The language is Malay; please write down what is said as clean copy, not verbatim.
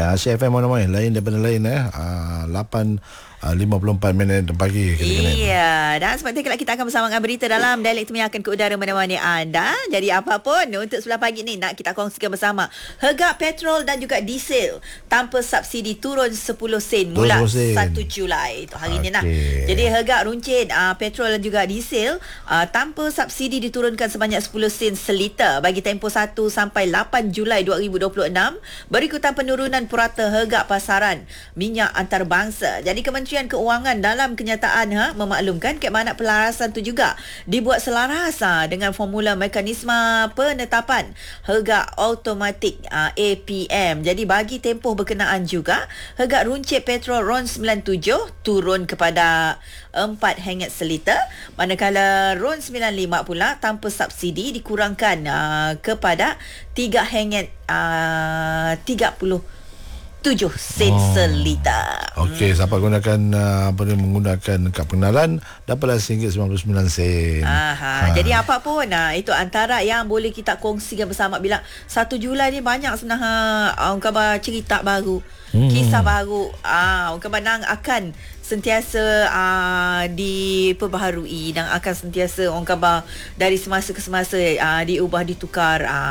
Ya, Asia FM mana-mana lain daripada lain 8:54 pagi kita kena. Iya, dan sebab itu kita akan bersama dengan berita dalam Dialek Temiah akan ke udara menemani anda. Jadi apapun untuk sebelah pagi ni nak kita kongsikan bersama. Harga petrol dan juga diesel tanpa subsidi turun 10 sen mula 1 Julai. Itu hari ni lah. Jadi harga runcit petrol dan juga diesel tanpa subsidi diturunkan sebanyak 10 sen seliter bagi tempoh 1 sampai 8 Julai 2026 berikutan penurunan purata harga pasaran minyak antarabangsa. Jadi Kementerian Keuangan dalam kenyataan memaklumkan kemana pelarasan itu juga dibuat selaras dengan formula mekanisme penetapan harga automatik APM. Jadi bagi tempoh berkenaan juga harga runcit petrol RON 97 turun kepada 4 ringgit seliter, manakala RON 95 pula tanpa subsidi dikurangkan kepada 3 ringgit 37 sen seliter. Okey, siapa gunakan menggunakan kad pengenalan dapatlah RM1.99. Jadi apa pun itu antara yang boleh kita kongsikan bersama bila 1 Julai ni banyak sebenarnya orang khabar cerita baru, kisah baru, orang khabar akan sentiasa diperbaharui dan akan sentiasa orang khabar dari semasa ke semasa diubah ditukar.